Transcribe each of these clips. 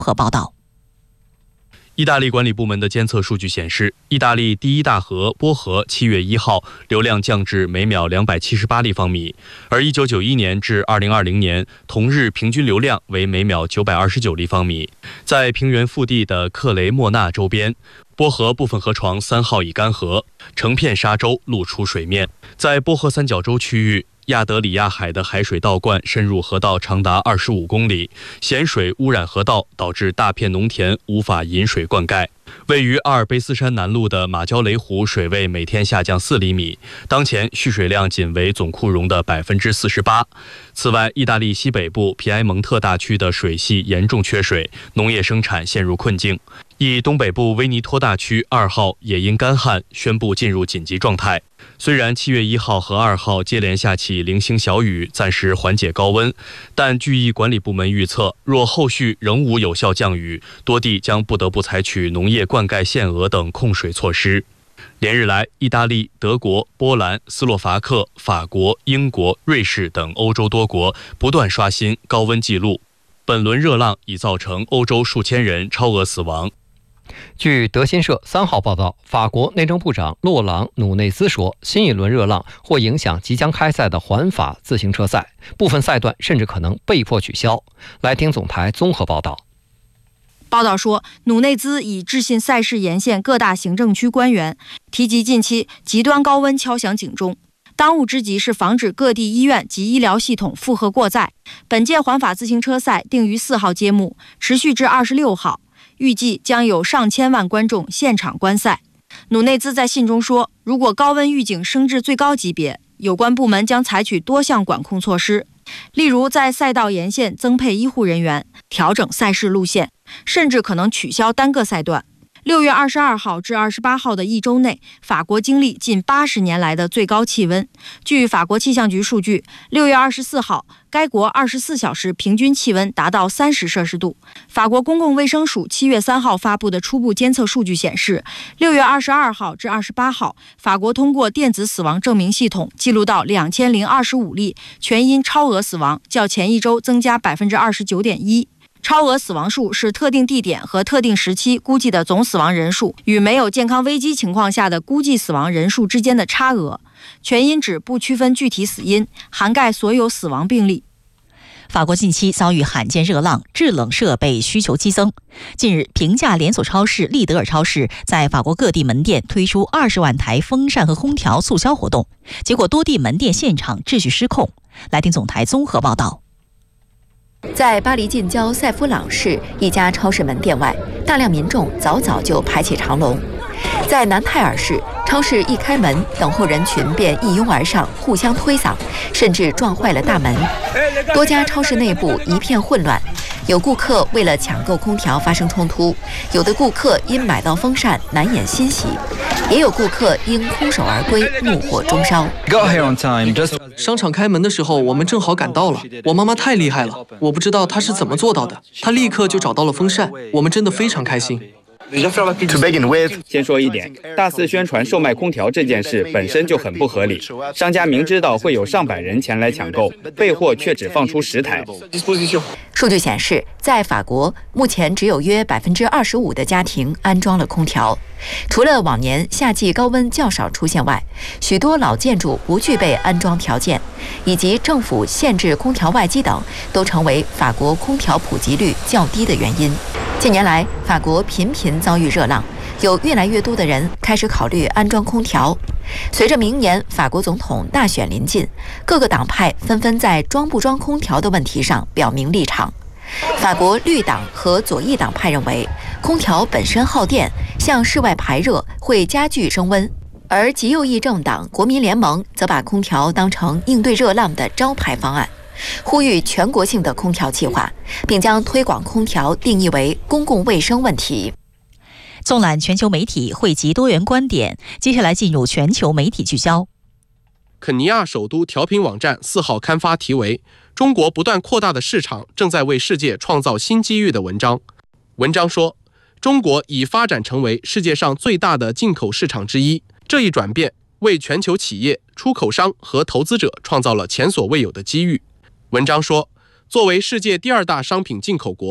合报道。 意大利管理部门的监测数据显示，意大利第一大河波河7月1号流量降至每秒278立方米，而1991年至2020年同日平均流量为每秒929立方米。在平原腹地的克雷莫纳周边，波河部分河床3号已干涸，成片沙洲露出水面。在波河三角洲区域，亚德里亚海的海水倒灌深入河道长达25公里，咸水污染河道，导致大片农田无法引水灌溉。位于阿尔卑斯山南麓的马焦雷湖水位每天下降4厘米，当前蓄水量仅为总库容的48%。此外，意大利西北部皮埃蒙特大区的水系严重缺水，农业生产陷入困境。意东北部威尼托大区2号也因干旱宣布进入紧急状态。虽然7月1号和2号接连下起零星小雨，暂时缓解高温，但据意管理部门预测，若后续仍无有效降雨，多地将不得不采取农业灌溉限额等控水措施。连日来，意大利、德国、波兰、斯洛伐克、法国、英国、瑞士等欧洲多国不断刷新高温纪录，本轮热浪已造成欧洲数千人超额死亡。 据德新社3号报道，法国内政部长洛朗·努内斯说，新一轮热浪或影响即将开赛的环法自行车赛，部分赛段甚至可能被迫取消。来听总台综合报道。 报道说，努内兹已致信赛事沿线各大行政区官员，提及近期极端高温敲响警钟。当务之急是防止各地医院及医疗系统负荷过载。本届环法自行车赛定于4号揭幕，持续至26号。预计将有上千万观众现场观赛。努内兹在信中说，如果高温预警升至最高级别，有关部门将采取多项管控措施，例如在赛道沿线增配医护人员，调整赛事路线，甚至可能取消单个赛段。6月22号至28号的一周内，法国经历近80年来的最高气温。据法国气象局数据，6月24号，该国24小时平均气温达到30摄氏度。法国公共卫生署7月3号发布的初步监测数据显示，6月22号至28号，法国通过电子死亡证明系统记录到2025例全因超额死亡，较前一周增加29.1%。超额死亡数是特定地点和特定时期估计的总死亡人数与没有健康危机情况下的估计死亡人数之间的差额。全因指不区分具体死因，涵盖所有死亡病例。 法国近期遭遇罕见热浪，制冷设备需求激增。近日，平价连锁超市利德尔超市在法国各地门店推出20万台风扇和空调促销活动，结果多地门店现场秩序失控。来听总台综合报道。 在巴黎近郊塞夫朗市一家超市门店外，大量民众早就排起长龙。在南泰尔市，超市一开门，等候人群便一拥而上，互相推搡，甚至撞坏了大门。多家超市内部一片混乱，有顾客为了抢购空调发生冲突，有的顾客因买到风扇难掩欣喜，也有顾客因空手而归，怒火中烧。 商场开门的时候，我们正好赶到了。我妈妈太厉害了，我不知道她是怎么做到的，她立刻就找到了风扇，我们真的非常开心。 先说一点，大肆宣传售卖空调这件事本身就很不合理。商家明知道会有上百人前来抢购，备货却只放出10台。 数据显示，在法国，目前只有约25%的家庭安装了空调。除了往年夏季高温较少出现外，许多老建筑不具备安装条件，以及政府限制空调外机等，都成为法国空调普及率较低的原因。近年来，法国频频遭遇热浪，有越来越多的人开始考虑安装空调。随着明年法国总统大选临近，各个党派纷纷在装不装空调的问题上表明立场。法国绿党和左翼党派认为，空调本身耗电，向室外排热会加剧升温，而极右翼政党国民联盟则把空调当成应对热浪的招牌方案，呼吁全国性的空调计划，并将推广空调定义为公共卫生问题。 纵览全球媒体，汇集多元观点，接下来进入全球媒体聚焦。 肯尼亚首都调频网站4号刊发题为“中国不断扩大的市场正在为世界创造新机遇”的文章。文章说，中国已发展成为世界上最大的进口市场之一，这一转变为全球企业、出口商和投资者创造了前所未有的机遇。文章说，作为世界第2大商品进口国，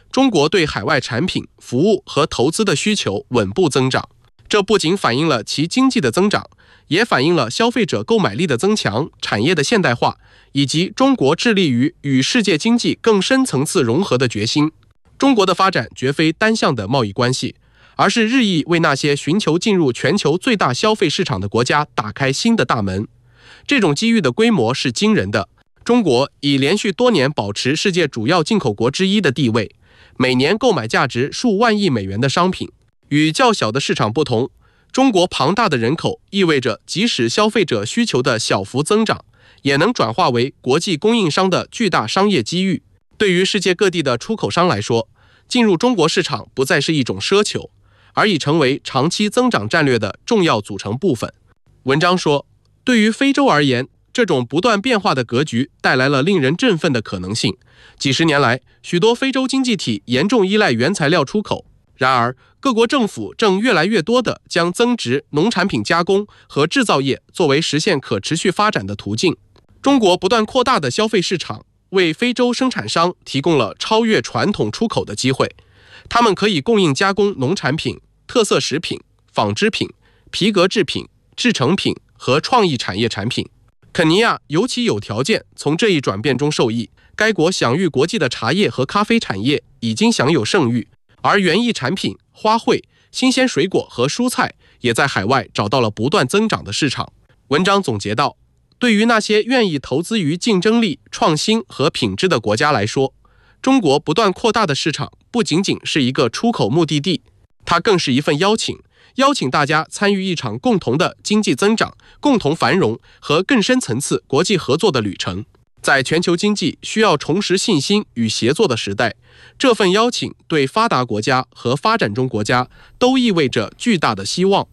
中国对海外产品、服务和投资的需求稳步增长。这不仅反映了其经济的增长，也反映了消费者购买力的增强、产业的现代化，以及中国致力于与世界经济更深层次融合的决心。中国的发展绝非单向的贸易关系，而是日益为那些寻求进入全球最大消费市场的国家打开新的大门。这种机遇的规模是惊人的。中国已连续多年保持世界主要进口国之一的地位，每年购买价值数万亿美元的商品。与较小的市场不同，中国庞大的人口意味着即使消费者需求的小幅增长，也能转化为国际供应商的巨大商业机遇。对于世界各地的出口商来说，进入中国市场不再是一种奢求，而已成为长期增长战略的重要组成部分。文章说，对于非洲而言，这种不断变化的格局带来了令人振奋的可能性。几十年来，许多非洲经济体严重依赖原材料出口，然而各国政府正越来越多地将增值、农产品加工和制造业作为实现可持续发展的途径。中国不断扩大的消费市场为非洲生产商提供了超越传统出口的机会，他们可以供应加工农产品、特色食品、纺织品、皮革制品、制成品和创意产业产品。肯尼亚尤其有条件从这一转变中受益，该国享誉国际的茶叶和咖啡产业已经享有盛誉，而园艺产品、花卉、新鲜水果和蔬菜也在海外找到了不断增长的市场。文章总结道，对于那些愿意投资于竞争力、创新和品质的国家来说，中国不断扩大的市场不仅仅是一个出口目的地，它更是一份邀请大家参与一场共同的经济增长、共同繁荣和更深层次国际合作的旅程。在全球经济需要重拾信心与协作的时代，这份邀请对发达国家和发展中国家都意味着巨大的希望。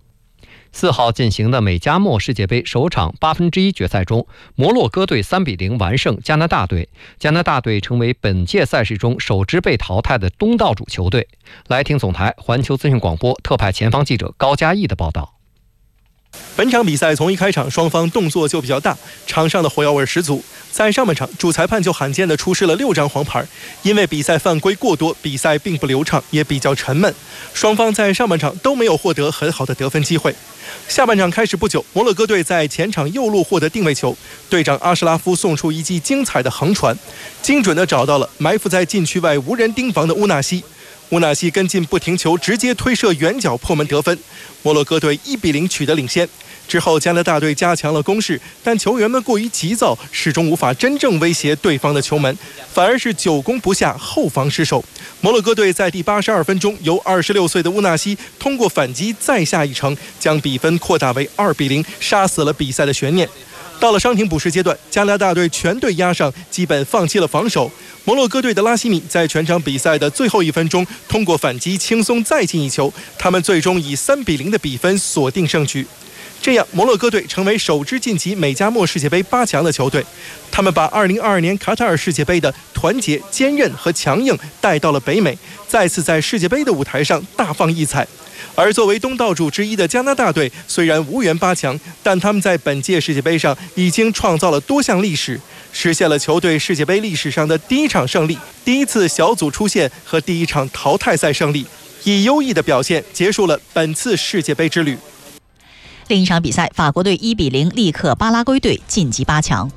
4号进行的美加墨世界杯首场1/8决赛中，摩洛哥队3比0完胜加拿大队，加拿大队成为本届赛事中首支被淘汰的东道主球队。来听总台环球资讯广播特派前方记者高嘉毅的报道。 本场比赛从一开场双方动作就比较大，场上的火药味十足。在上半场，主裁判就罕见地出示了6张黄牌，因为比赛犯规过多，比赛并不流畅，也比较沉闷。双方在上半场都没有获得很好的得分机会。下半场开始不久，摩洛哥队在前场右路获得定位球，队长阿什拉夫送出一记精彩的横传，精准地找到了埋伏在禁区外无人盯防的乌纳西。乌纳西跟进不停球，直接推射远角破门得分，摩洛哥队1比0取得领先。之后加拿大队加强了攻势，但球员们过于急躁，始终无法真正威胁对方的球门，反而是久攻不下，后防失守。摩洛哥队在第82分钟由26岁的乌纳西通过反击再下一城，将比分扩大为2比0，杀死了比赛的悬念。到了伤停补时阶段，加拿大队全队压上，基本放弃了防守。摩洛哥队的拉希米在全场比赛的最后1分钟通过反击轻松再进一球，他们最终以3比0的比分锁定胜局。这样，摩洛哥队成为首支晋级美加墨世界杯8强的球队。他们把2022年卡塔尔世界杯的团结、坚韧和强硬带到了北美，再次在世界杯的舞台上大放异彩。而作为东道主之一的加拿大队，虽然无缘8强，但他们在本届世界杯上已经创造了多项历史，实现了球队世界杯历史上的第1场胜利、第1次小组出线和第1场淘汰赛胜利，以优异的表现结束了本次世界杯之旅。 另一场比赛，法国队1比0力克巴拉圭队，晋级8强。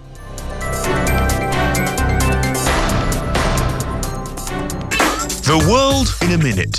The world in a minute。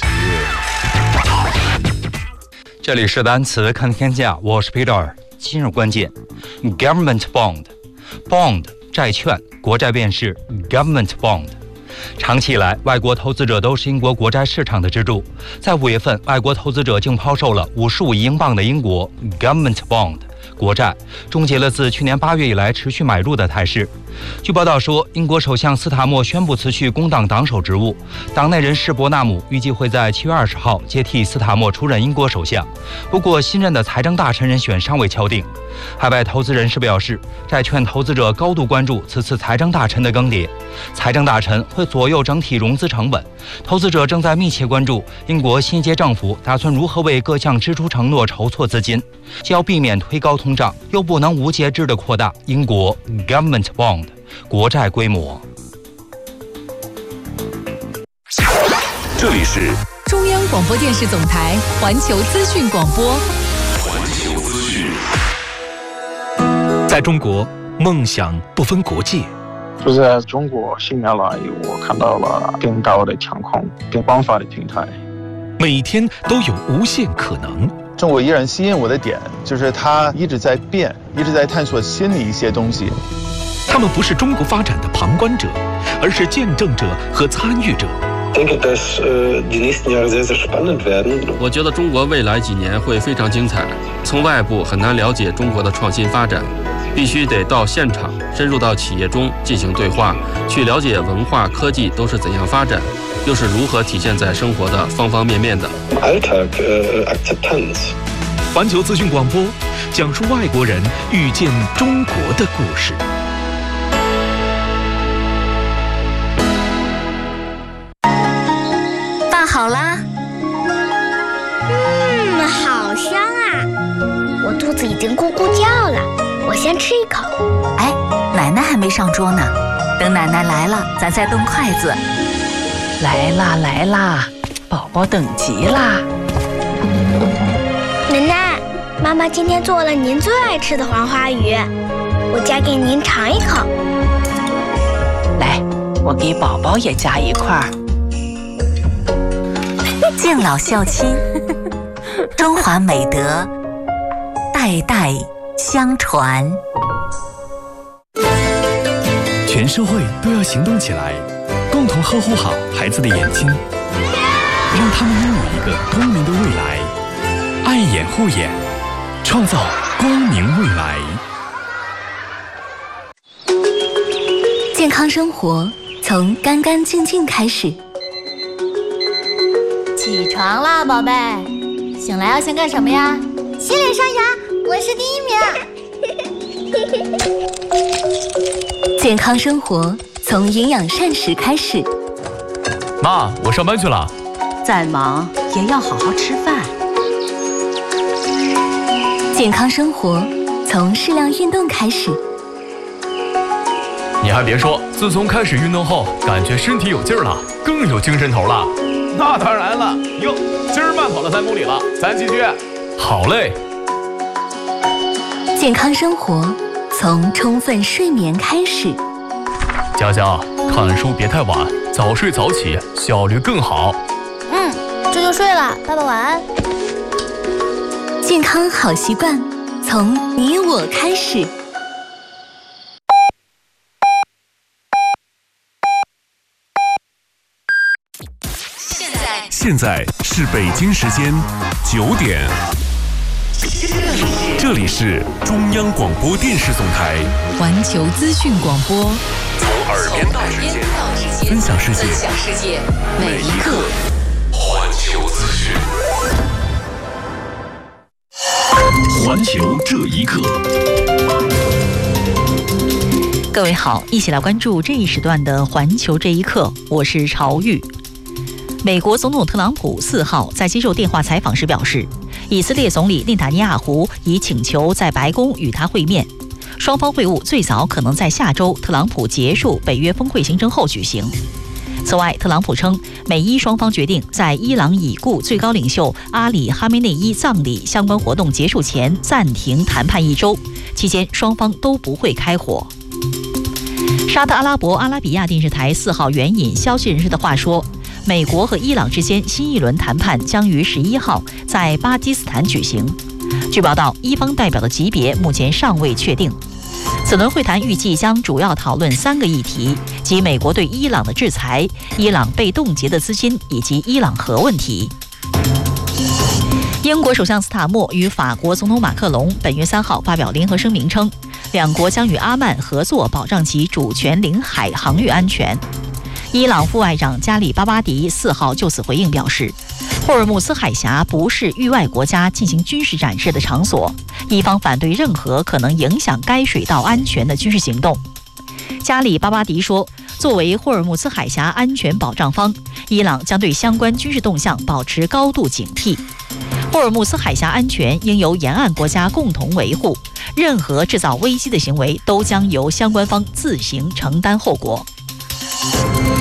这里是单词看天下，我是 Peter。今日关键 ：Government bond，bond 债券，国债便是 Government bond。长期以来，外国投资者都是英国国债市场的支柱。在5月份，外国投资者竟抛售了55亿英镑的英国 Government bond 国债，终结了自去年8月以来持续买入的态势。据报道说，英国首相斯塔默宣布辞去工党党首职务，党内人士伯纳姆预计会在7月20号接替斯塔默出任英国首相。不过，新任的财政大臣人选尚未敲定。海外投资人士表示，债券投资者高度关注此次财政大臣的更迭，财政大臣会左右整体融资成本。投资者正在密切关注英国新一届政府打算如何为各项支出承诺筹措资金，既要避免推高通胀，又不能无节制地扩大英国 Government bond 国债规模。 这里是中央广播电视总台环球资讯广播。 环球资讯。 在中国，梦想不分国界。 就在中国10年来，我看到了更高的天空、更广泛的平台。 每天都有无限可能。 中国依然吸引我的点，就是它一直在变，一直在探索新的一些东西。 他们不是中国发展的旁观者，而是见证者和参与者。 我觉得中国未来几年会非常精彩。从外部很难了解中国的创新发展，必须得到现场，深入到企业中进行对话，去了解文化、科技都是怎样发展，又是如何体现在生活的方方面面的。 环球资讯广播讲述外国人遇见中国的故事。 饭好啦。好香啊！我肚子已经咕咕叫了，我先吃一口。 哎，奶奶还没上桌呢，等奶奶来了，咱再动筷子。 来啦来啦，宝宝等急啦！ 奶奶，妈妈今天做了您最爱吃的黄花鱼，我夹给您尝一口。 来，我给宝宝也夹一块。 敬老孝亲，中华美德代代相传。 全社会都要行动起来，共同呵护好孩子的眼睛，让他们拥有一个光明的未来。爱眼护眼，创造光明未来。 健康生活从干干净净开始。 起床啦，宝贝！醒来要先干什么呀？ 洗脸刷牙，我是第1名。 健康生活从营养膳食开始。 妈，我上班去了。 再忙也要好好吃饭。 健康生活从适量运动开始。 你还别说，自从开始运动后，感觉身体有劲儿了，更有精神头了。 那当然了，哟，今儿慢跑了3公里了，咱继续。 好嘞。 健康生活从充分睡眠开始。 佳佳，看书别太晚，早睡早起，效率更好。 这就睡了，爸爸晚安。 健康好习惯从你我开始。 现在是北京时间9点，这里是中央广播电视总台环球资讯广播， 从耳边到指尖，分享世界，每一刻。环球资讯，环球这一刻。 各位好，一起来关注这一时段的环球这一刻，我是朝玉。美国总统特朗普4号在接受电话采访时表示，以色列总理内塔尼亚胡已请求在白宫与他会面，双方会晤最早可能在下周特朗普结束北约峰会行程后举行。此外，特朗普称，美伊双方决定在伊朗已故最高领袖阿里·哈梅内伊葬礼相关活动结束前暂停谈判1周，期间双方都不会开火。沙特阿拉伯阿拉比亚电视台4号援引消息人士的话说，美国和伊朗之间新一轮谈判将于11号在巴基斯坦举行。据报道，伊方代表的级别目前尚未确定。此轮会谈预计将主要讨论3个议题，即美国对伊朗的制裁、伊朗被冻结的资金以及伊朗核问题。英国首相斯塔默与法国总统马克龙本月3号发表联合声明称，两国将与阿曼合作保障其主权领海航域安全。伊朗副外长加里巴巴迪4号就此回应表示，霍尔木兹海峡不是域外国家进行军事展示的场所，伊方反对任何可能影响该水道安全的军事行动。加里巴巴迪说，作为霍尔木兹海峡安全保障方，伊朗将对相关军事动向保持高度警惕。霍尔木兹海峡安全应由沿岸国家共同维护，任何制造危机的行为都将由相关方自行承担后果。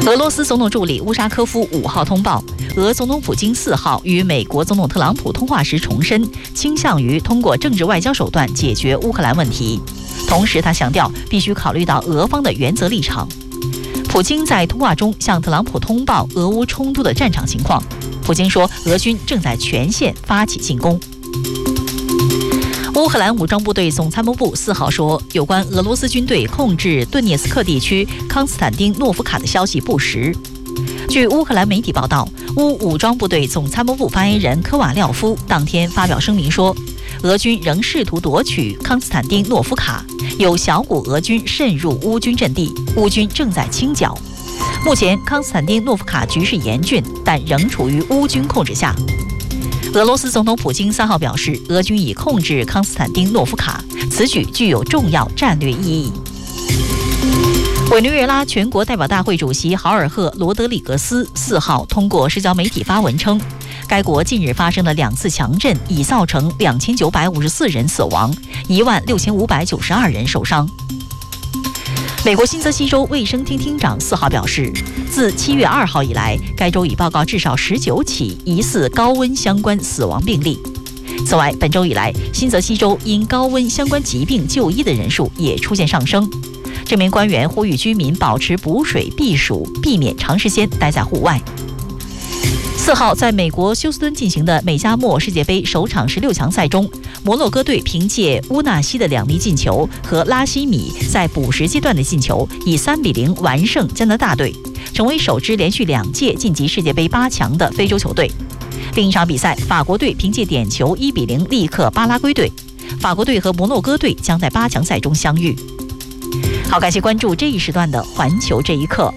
俄罗斯总统助理乌沙科夫5号通报，俄总统普京4号与美国总统特朗普通话时重申，倾向于通过政治外交手段解决乌克兰问题。同时，他强调必须考虑到俄方的原则立场。普京在通话中向特朗普通报俄乌冲突的战场情况。普京说，俄军正在全线发起进攻。乌克兰武装部队总参谋部4号说，有关俄罗斯军队控制顿涅斯克地区康斯坦丁诺夫卡的消息不实。据乌克兰媒体报道，乌武装部队总参谋部发言人科瓦廖夫当天发表声明说，俄军仍试图夺取康斯坦丁诺夫卡，有小股俄军渗入乌军阵地，乌军正在清剿。目前康斯坦丁诺夫卡局势严峻，但仍处于乌军控制下。俄罗斯总统普京3号表示，俄军已控制康斯坦丁诺夫卡，此举具有重要战略意义。委内瑞拉全国代表大会主席豪尔赫·罗德里格斯4号通过社交媒体发文称，该国近日发生的2次强震已造成2954人死亡，16592人受伤。美国新泽西州卫生厅厅长4号表示，自7月2号以来，该州已报告至少19起疑似高温相关死亡病例。此外，本周以来，新泽西州因高温相关疾病就医的人数也出现上升。这名官员呼吁居民保持补水避暑，避免长时间待在户外。4号，在美国休斯敦进行的美加墨世界杯首场16强赛中，摩洛哥队凭借乌纳西的2粒进球和拉希米在补时阶段的进球，以3-0完胜加拿大队，成为首支连续2届晋级世界杯8强的非洲球队。另一场比赛，法国队凭借点球1-0力克巴拉圭队，法国队和摩洛哥队将在8强赛中相遇。好，感谢关注这一时段的环球这一刻。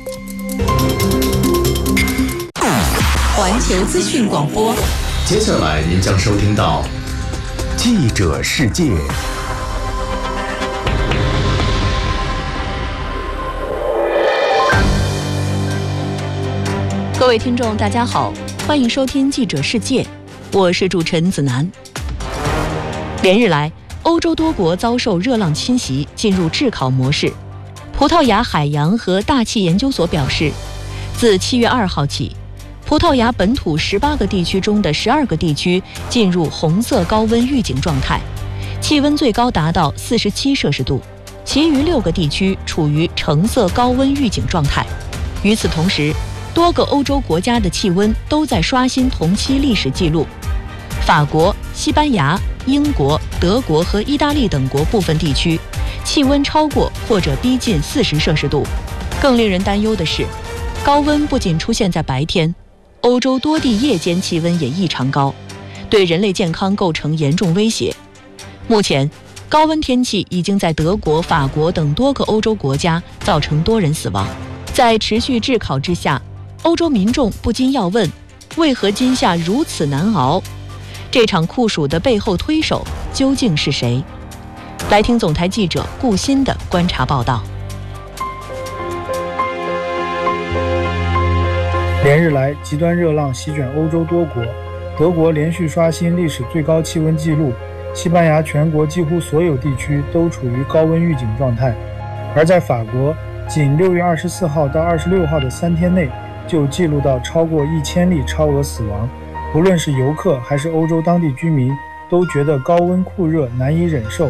环球资讯广播， 接下来您将收听到记者世界。 各位听众大家好，欢迎收听记者世界，我是主持人子楠。连日来，欧洲多国遭受热浪侵袭，进入炙烤模式。葡萄牙海洋和大气研究所表示，自7月2号起，葡萄牙本土18个地区中的12个地区进入红色高温预警状态，气温最高达到47摄氏度，其余6个地区处于橙色高温预警状态。与此同时，多个欧洲国家的气温都在刷新同期历史记录。法国、西班牙、英国、德国和意大利等国部分地区气温超过或者逼近40摄氏度。更令人担忧的是，高温不仅出现在白天，欧洲多地夜间气温也异常高，对人类健康构成严重威胁。目前，高温天气已经在德国、法国等多个欧洲国家造成多人死亡。在持续炙烤之下，欧洲民众不禁要问，为何今夏如此难熬？这场酷暑的背后推手究竟是谁？来听总台记者顾鑫的观察报道。 连日来，极端热浪席卷欧洲多国，德国连续刷新历史最高气温纪录，西班牙全国几乎所有地区都处于高温预警状态。而在法国，仅6月24号到26号的3天内，就记录到超过1000例超额死亡。无论是游客还是欧洲当地居民，都觉得高温酷热难以忍受。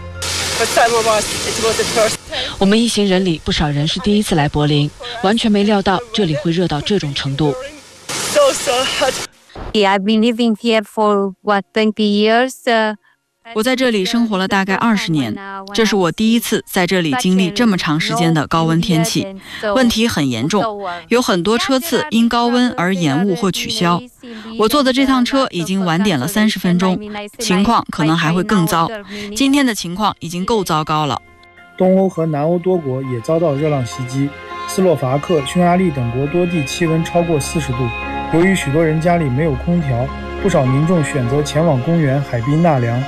我们一行人里不少人是第一次来柏林，完全没料到这里会热到这种程度。 I've been living here for 20 years. 我在这里生活了大概20年，这是我第一次在这里经历这么长时间的高温天气，问题很严重，有很多车次因高温而延误或取消。我坐的这趟车已经晚点了30分钟，情况可能还会更糟。今天的情况已经够糟糕了。 东欧和南欧多国也遭到热浪袭击，斯洛伐克、匈牙利等国多地气温超过40度。由于许多人家里没有空调，不少民众选择前往公园、海滨纳凉。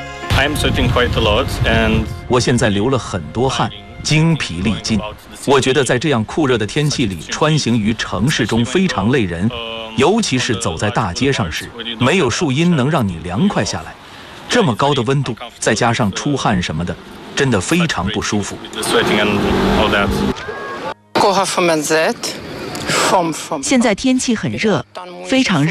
我现在流了很多汗，精疲力尽。我觉得在这样酷热的天气里穿行于城市中非常累人，尤其是走在大街上时，没有树荫能让你凉快下来。这么高的温度，再加上出汗什么的，真的非常不舒服。 现在天气很热，非常热。